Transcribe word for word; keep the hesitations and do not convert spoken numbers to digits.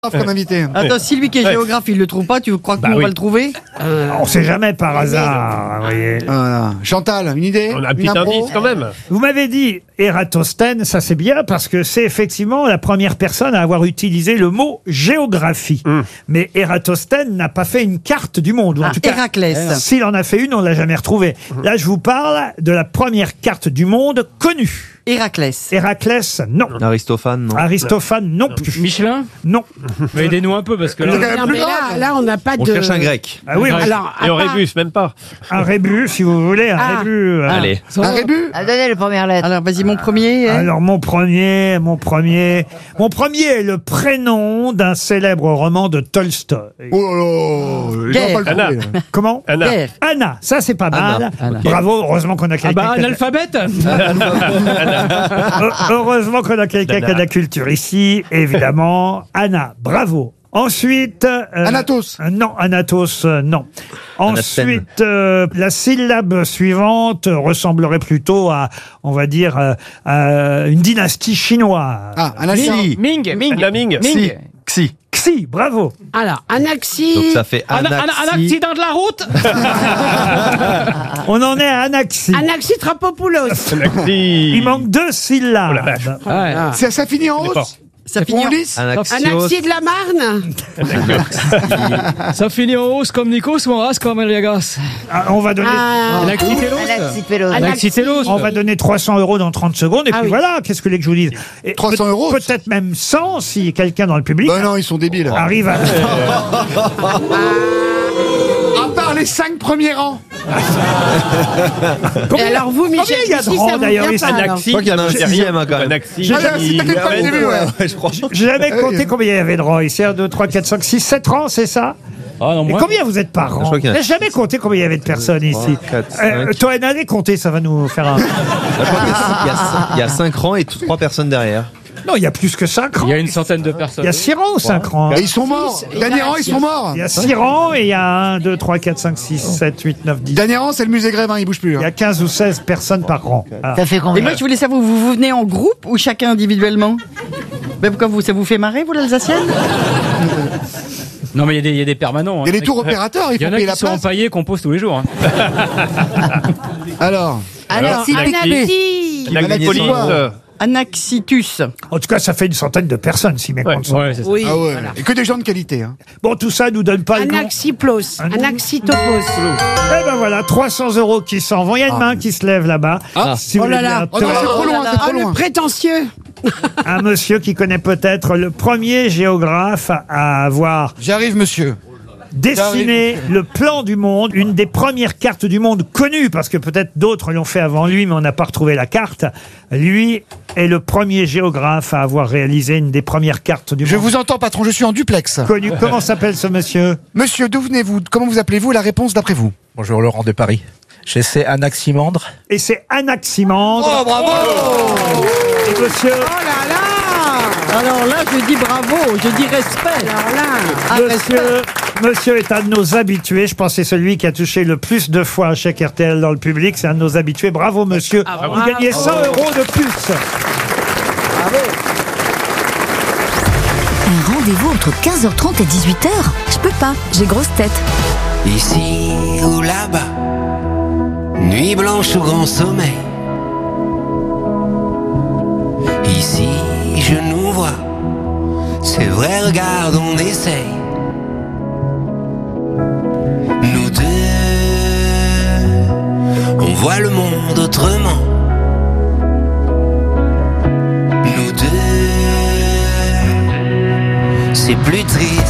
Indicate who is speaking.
Speaker 1: Comme invité.
Speaker 2: Attends, si lui qui est géographe, il le trouve pas, tu crois que
Speaker 3: Bah
Speaker 2: nous on
Speaker 3: oui.
Speaker 2: va le trouver?
Speaker 3: Euh, On sait jamais par hasard, vous voyez.
Speaker 1: Voilà. Chantal, une idée?
Speaker 4: On a un petit
Speaker 1: Une impro
Speaker 4: indice quand même.
Speaker 3: Vous m'avez dit Ératosthène, ça c'est bien parce que c'est effectivement la première personne à avoir utilisé le mot géographie.
Speaker 4: Mm.
Speaker 3: Mais Ératosthène n'a pas fait une carte du monde. Ou en
Speaker 2: Ah,
Speaker 3: tout cas,
Speaker 2: Héraclès.
Speaker 3: s'il en a fait une, on l'a jamais retrouvée. Là, je vous parle de la première carte du monde connue.
Speaker 2: Héraclès.
Speaker 3: Héraclès, non.
Speaker 5: Aristophane, non.
Speaker 3: Aristophane, non plus.
Speaker 6: Michelin.
Speaker 3: Non.
Speaker 6: Mais aidez-nous un peu parce que
Speaker 1: C'est quand
Speaker 6: là,
Speaker 1: même
Speaker 7: Non,
Speaker 1: plus
Speaker 7: mais
Speaker 1: grave.
Speaker 7: là, là, on n'a pas
Speaker 5: On
Speaker 7: de.
Speaker 5: cherche un grec.
Speaker 3: Ah oui, on-
Speaker 7: Alors,
Speaker 4: Et
Speaker 7: à
Speaker 4: au
Speaker 7: part-
Speaker 4: rébus, même pas.
Speaker 3: un rébus, si vous voulez, un
Speaker 7: Ah.
Speaker 3: rébus.
Speaker 5: Allez.
Speaker 1: Un rébut?
Speaker 8: Ah, donnez les premières lettres.
Speaker 2: Alors, vas-y, mon premier. hein.
Speaker 3: Alors mon premier, mon premier, mon premier est le prénom d'un célèbre roman de Tolstoï.
Speaker 1: Oh là là, les gens
Speaker 2: Guerre.
Speaker 1: vont pas le trouver, là.
Speaker 3: Comment
Speaker 4: Anna.
Speaker 2: Guerre.
Speaker 3: Anna, ça c'est pas mal.
Speaker 5: Anna.
Speaker 3: Bravo, heureusement qu'on a
Speaker 6: ah
Speaker 3: quelqu'un.
Speaker 6: bah
Speaker 3: qui a-
Speaker 6: analphabète.
Speaker 3: Heu- Heureusement qu'on a quelqu'un qui a de la culture ici, évidemment. Anna, bravo. Ensuite, euh,
Speaker 1: Anatos.
Speaker 3: euh, non, Anatos, euh, non.
Speaker 5: Anathème.
Speaker 3: Ensuite, euh, la syllabe suivante ressemblerait plutôt à, on va dire, euh, à une dynastie chinoise.
Speaker 1: Ah, un accent.
Speaker 6: Ming, Ming,
Speaker 4: Anna Ming.
Speaker 6: Ming.
Speaker 5: Xi.
Speaker 3: Xi, bravo.
Speaker 7: Alors, Anaxi.
Speaker 5: Donc ça fait
Speaker 6: Un, un- un
Speaker 5: Anaxi.
Speaker 6: accident de la route.
Speaker 3: On en est à Anaxi.
Speaker 7: Anaxi Trapopoulos.
Speaker 4: Anaxi.
Speaker 3: Il manque deux syllabes.
Speaker 4: Oh la vache.
Speaker 7: Ah.
Speaker 1: Ça, ça finit en
Speaker 4: est fort.
Speaker 1: hausse?
Speaker 2: Ça
Speaker 1: Ou
Speaker 2: finit
Speaker 1: en
Speaker 2: en...
Speaker 1: lisse?
Speaker 5: Anaxios.
Speaker 7: Anaxi de la Marne.
Speaker 6: Ça finit en hausse comme Nikos ou en race comme Eliagas.
Speaker 3: Ah, on va donner.
Speaker 7: Ah.
Speaker 6: Anaxitelos.
Speaker 8: Anaxipélos.
Speaker 6: Anaxitelos.
Speaker 3: On va donner trois cents euros dans trente secondes et
Speaker 7: Ah
Speaker 3: puis
Speaker 7: oui.
Speaker 3: voilà, qu'est-ce que les que je vous dise. Et
Speaker 1: trois cents
Speaker 3: peut-
Speaker 1: euros,
Speaker 3: Peut-être même cent si quelqu'un dans le public
Speaker 1: Bah non, ils sont débiles.
Speaker 3: arrive à...
Speaker 1: À part les cinq premiers rangs.
Speaker 3: Combien,
Speaker 7: Et alors vous,
Speaker 3: combien
Speaker 7: Michel,
Speaker 3: il y a de
Speaker 7: ici,
Speaker 3: rangs
Speaker 7: ça vous
Speaker 3: d'ailleurs
Speaker 7: vient
Speaker 3: ici?
Speaker 7: pas, alors.
Speaker 4: Anaxi.
Speaker 5: Je crois qu'il y en a un
Speaker 4: Je sais
Speaker 5: sixième,
Speaker 4: rien.
Speaker 5: hein, quand même.
Speaker 4: Anaxi.
Speaker 1: Ah, c'est peut-être pas le début, ouais.
Speaker 5: Ouais, je crois.
Speaker 3: J'ai jamais
Speaker 1: Ouais,
Speaker 3: compté
Speaker 1: ouais.
Speaker 3: combien il y avait de rangs ici. un, deux, trois, quatre, cinq, six, sept rangs, c'est ça?
Speaker 6: Ah non,
Speaker 3: Et
Speaker 6: moi.
Speaker 3: combien vous êtes par rang?
Speaker 5: crois qu'il y en a
Speaker 3: J'ai jamais compté combien il y avait de personnes ici.
Speaker 5: quatre,
Speaker 3: Euh,
Speaker 5: cinq.
Speaker 3: toi, allez compter, ça va nous faire un...
Speaker 5: Je crois qu'il y a- il y a- il y a cinq rangs et trois personnes derrière.
Speaker 3: Non, il y a plus que cinq rangs.
Speaker 6: Il y a une centaine de
Speaker 3: Il
Speaker 6: personnes.
Speaker 3: y a six rangs ou cinq rangs?
Speaker 1: Et ils sont morts.
Speaker 7: Six.
Speaker 1: Dernier
Speaker 7: Il y a-
Speaker 1: rang, ils sont morts.
Speaker 3: Il y a six rangs et il y a un, deux, trois, quatre, cinq, six, sept, huit, neuf, dix.
Speaker 1: Dernier rang, c'est le musée Grévin, il bouge plus.
Speaker 3: Il y
Speaker 1: hein.
Speaker 3: a quinze ou seize personnes par rang. Ah.
Speaker 8: Ça fait
Speaker 2: Et
Speaker 8: combien?
Speaker 2: moi, je voulais savoir, vous, vous venez en groupe ou chacun individuellement? Mais pourquoi vous, ça vous fait marrer, vous, l'Alsacienne?
Speaker 6: Non mais il y a des, il y a des permanents.
Speaker 1: Il y a
Speaker 6: hein.
Speaker 1: des tours opérateurs, il
Speaker 6: Il y
Speaker 1: faut
Speaker 6: en a
Speaker 1: payer
Speaker 6: qui
Speaker 1: la
Speaker 6: sont
Speaker 1: place.
Speaker 6: empaillés qu'on pose tous les jours. hein.
Speaker 1: Alors,
Speaker 7: Alors,
Speaker 4: Anaxi.
Speaker 7: Anaxi.
Speaker 4: Anaxi.
Speaker 1: quoi
Speaker 2: Anaxitus.
Speaker 3: En tout cas, ça fait une centaine de personnes, si mes
Speaker 4: Ouais.
Speaker 3: comptes sont.
Speaker 6: Ouais, c'est ça.
Speaker 7: Oui.
Speaker 1: ah ouais.
Speaker 7: voilà.
Speaker 1: Et que des gens de qualité. Hein.
Speaker 3: Bon, tout ça nous donne pas le nom.
Speaker 7: Anaxiplos.
Speaker 3: Un-
Speaker 7: Anaxitopos.
Speaker 3: Eh ben voilà, trois cents euros qui s'en vont. Il y a une main qui se lève là-bas.
Speaker 1: Ah.
Speaker 3: Si vous
Speaker 7: Oh là
Speaker 3: voulez
Speaker 7: là.
Speaker 3: bien
Speaker 1: Oh non, c'est trop loin, c'est
Speaker 7: Ah,
Speaker 1: trop
Speaker 7: le
Speaker 1: loin.
Speaker 7: prétentieux.
Speaker 3: un monsieur qui connaît peut-être le premier géographe à avoir
Speaker 1: J'arrive, monsieur.
Speaker 3: dessiné le plan du monde, une des premières cartes du monde connues, parce que peut-être d'autres l'ont fait avant lui, mais on n'a pas retrouvé la carte. Lui est le premier géographe à avoir réalisé une des premières cartes du
Speaker 1: Je
Speaker 3: monde
Speaker 1: vous entends, patron, je suis en duplex.
Speaker 3: connues. Comment s'appelle ce monsieur?
Speaker 1: Monsieur, d'où venez-vous? Comment vous appelez-vous? La réponse d'après vous.
Speaker 9: Bonjour, Laurent de Paris. J'essaie Anaximandre.
Speaker 3: Et c'est Anaximandre.
Speaker 1: Oh, bravo!
Speaker 3: Et monsieur,
Speaker 7: Oh là là.
Speaker 2: Alors là, je dis bravo, je dis respect.
Speaker 7: Alors là.
Speaker 2: Ah,
Speaker 3: monsieur, monsieur est un de nos habitués. Je pense que c'est celui qui a touché le plus de fois un chèque R T L dans le public. C'est un de nos habitués. Bravo, monsieur. Vous gagnez cent euros de plus.
Speaker 10: Un rendez-vous entre quinze heures trente et dix-huit heures? Je peux pas, j'ai grosse tête.
Speaker 11: Ici ou là-bas, nuit blanche ou grand sommeil. Ici je nous vois, c'est vrai, regarde, on essaye. Nous deux, on voit le monde autrement. Nous deux, c'est plus triste.